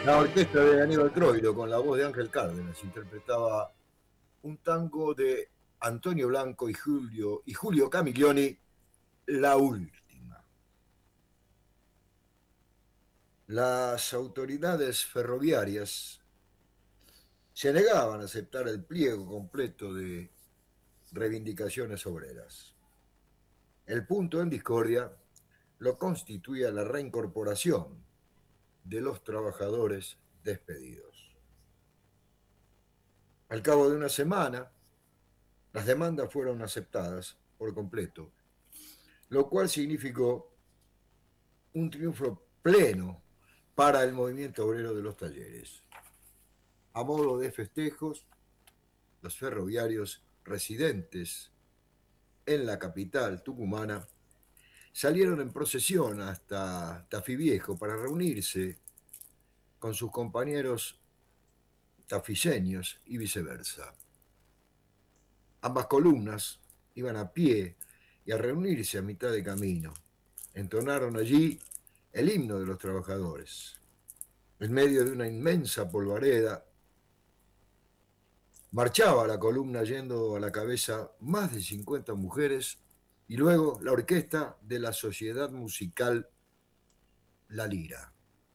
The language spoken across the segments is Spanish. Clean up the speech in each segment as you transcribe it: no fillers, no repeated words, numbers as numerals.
La orquesta de Aníbal Troilo, con la voz de Ángel Cárdenas, interpretaba un tango de Antonio Blanco y Julio Camiglioni, La Última. Las autoridades ferroviarias se negaban a aceptar el pliego completo de reivindicaciones obreras. El punto en discordia lo constituía la reincorporación de los trabajadores despedidos. Al cabo de una semana, las demandas fueron aceptadas por completo, lo cual significó un triunfo pleno para el movimiento obrero de los talleres. A modo de festejos, los ferroviarios residentes en la capital tucumana salieron en procesión hasta Tafí Viejo para reunirse con sus compañeros tafiseños y viceversa. Ambas columnas iban a pie y al reunirse a mitad de camino, entonaron allí el himno de los trabajadores. En medio de una inmensa polvareda, marchaba la columna yendo a la cabeza más de 50 mujeres y luego la orquesta de la Sociedad Musical La Lira.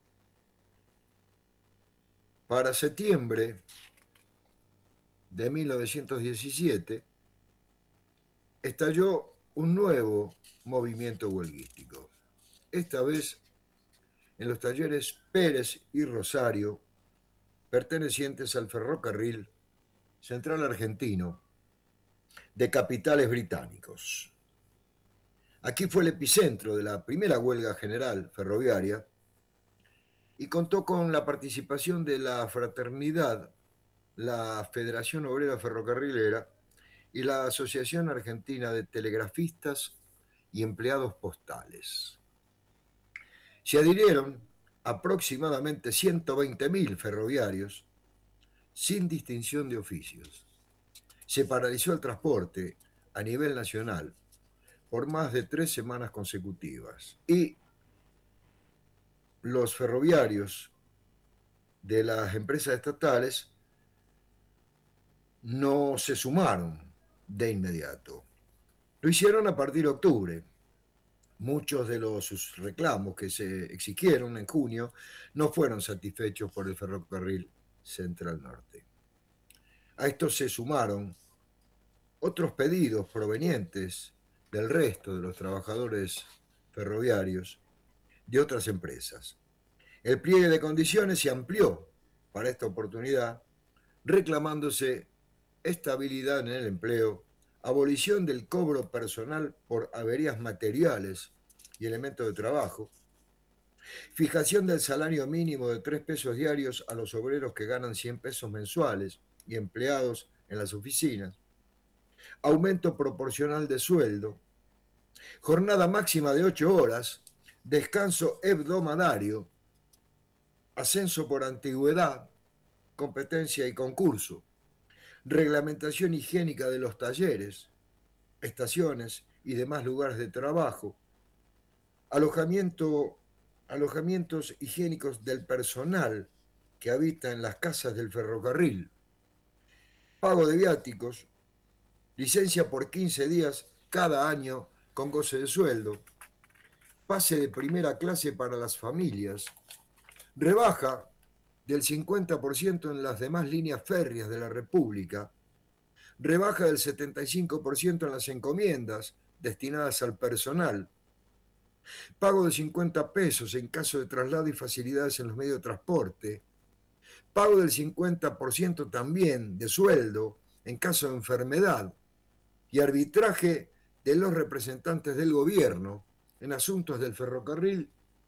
Para septiembre de 1917 estalló un nuevo movimiento huelguístico. Esta vez en los talleres Pérez y Rosario, pertenecientes al ferrocarril Central Argentino de capitales británicos. Aquí fue el epicentro de la primera huelga general ferroviaria y contó con la participación de la Fraternidad, la Federación Obrera Ferrocarrilera y la Asociación Argentina de Telegrafistas y Empleados Postales. Se adhirieron aproximadamente 120.000 ferroviarios sin distinción de oficios. Se paralizó el transporte a nivel nacional por más de 3 semanas consecutivas y los ferroviarios de las empresas estatales no se sumaron de inmediato. Lo hicieron a partir de octubre. Muchos de los reclamos que se exigieron en junio no fueron satisfechos por el ferrocarril Central Norte. A esto se sumaron otros pedidos provenientes del resto de los trabajadores ferroviarios de otras empresas. El pliegue de condiciones se amplió para esta oportunidad, reclamándose estabilidad en el empleo, abolición del cobro personal por averías materiales y elementos de trabajo, fijación del salario mínimo de 3 pesos diarios a los obreros que ganan 100 pesos mensuales y empleados en las oficinas, aumento proporcional de sueldo, jornada máxima de 8 horas, descanso hebdomadario, ascenso por antigüedad, competencia y concurso, reglamentación higiénica de los talleres, estaciones y demás lugares de trabajo, alojamientos higiénicos del personal que habita en las casas del ferrocarril, pago de viáticos, licencia por 15 días cada año con goce de sueldo, pase de primera clase para las familias, rebaja del 50% en las demás líneas férreas de la República, rebaja del 75% en las encomiendas destinadas al personal, pago de 50 pesos en caso de traslado y facilidades en los medios de transporte, pago del 50% también de sueldo en caso de enfermedad y arbitraje de los representantes del gobierno en asuntos del ferrocarril